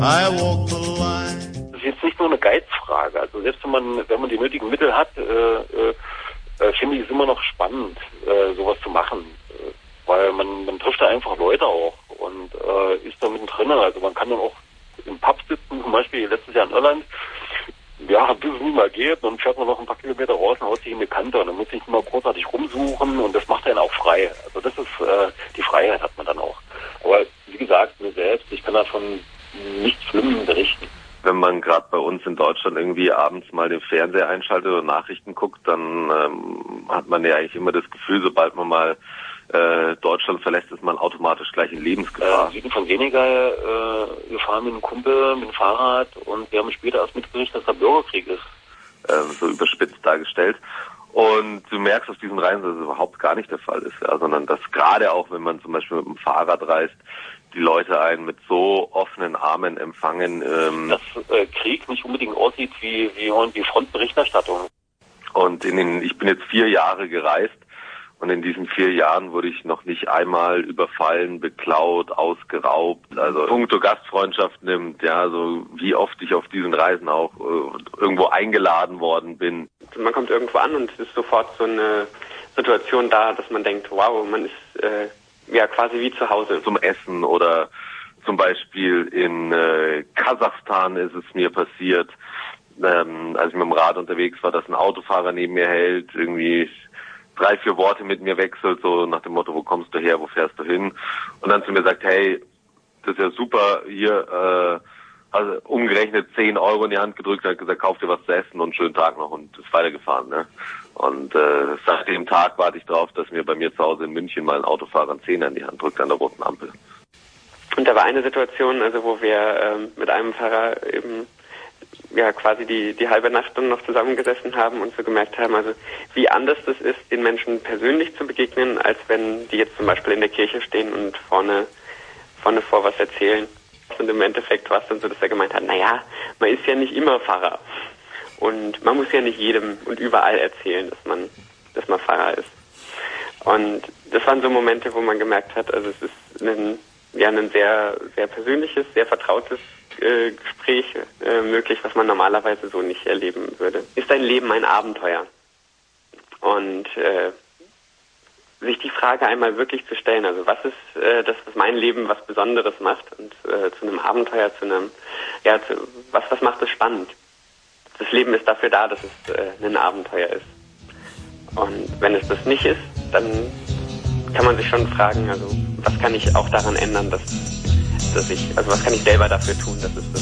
I walk the line. Das ist jetzt nicht nur eine Geizfrage. Also selbst wenn man die nötigen Mittel hat, finde ich es immer noch spannend, sowas zu machen. Weil man trifft da einfach Leute auch und ist da mittendrin. Also man kann dann auch im Pub sitzen, zum Beispiel letztes Jahr in Irland. Ja, bis es nie mal geht, dann fährt man noch ein paar Kilometer raus und haut sich in die Kante und dann muss ich nicht mal großartig rumsuchen und das macht einen auch frei. Also das ist, die Freiheit hat man dann auch. Aber wie gesagt, mir selbst, ich kann davon nichts Schlimmes berichten. Wenn man gerade bei uns in Deutschland irgendwie abends mal den Fernseher einschaltet oder Nachrichten guckt, dann hat man ja eigentlich immer das Gefühl, sobald man mal Deutschland verlässt, ist man automatisch gleich in Lebensgefahr. Im Süden von Senegal gefahren mit einem Kumpel, mit dem Fahrrad und wir haben später erst mitgekriegt, dass da Bürgerkrieg ist. So überspitzt dargestellt. Und du merkst auf diesen Reisen, dass es überhaupt gar nicht der Fall ist, ja, sondern dass gerade auch, wenn man zum Beispiel mit dem Fahrrad reist, die Leute einen mit so offenen Armen empfangen. Dass Krieg nicht unbedingt aussieht wie Frontberichterstattung. Und ich bin jetzt 4 Jahre gereist und in diesen 4 Jahren wurde ich noch nicht einmal überfallen, beklaut, ausgeraubt. Also puncto Gastfreundschaft nimmt, ja, so wie oft ich auf diesen Reisen auch irgendwo eingeladen worden bin. Man kommt irgendwo an und es ist sofort so eine Situation da, dass man denkt, wow, man ist ja quasi wie zu Hause. Zum Essen oder zum Beispiel in Kasachstan ist es mir passiert, als ich mit dem Rad unterwegs war, dass ein Autofahrer neben mir hält, irgendwie 3, 4 Worte mit mir wechselt, so nach dem Motto, wo kommst du her, wo fährst du hin? Und dann zu mir sagt, hey, das ist ja super, hier, also umgerechnet 10 Euro in die Hand gedrückt, hat gesagt, kauf dir was zu essen und einen schönen Tag noch und ist weitergefahren, ne? Und seit dem Tag warte ich drauf, dass mir bei mir zu Hause in München mal ein Autofahrer einen Zehner in die Hand drückt an der roten Ampel. Und da war eine Situation, also wo wir mit einem Fahrer eben ja quasi die halbe Nacht dann noch zusammengesessen haben und so gemerkt haben, also wie anders das ist, den Menschen persönlich zu begegnen, als wenn die jetzt zum Beispiel in der Kirche stehen und vorne vor was erzählen. Und im Endeffekt war es dann so, dass er gemeint hat, naja, man ist ja nicht immer Pfarrer. Und man muss ja nicht jedem und überall erzählen, dass man Pfarrer ist. Und das waren so Momente, wo man gemerkt hat, also es ist ein sehr, sehr persönliches, sehr vertrautes Gespräch möglich, was man normalerweise so nicht erleben würde. Ist dein Leben ein Abenteuer? Und sich die Frage einmal wirklich zu stellen, also was ist das, was mein Leben was Besonderes macht und zu einem Abenteuer, was macht es spannend? Das Leben ist dafür da, dass es ein Abenteuer ist. Und wenn es das nicht ist, dann kann man sich schon fragen, also was kann ich auch daran ändern, was kann ich selber dafür tun, dass es das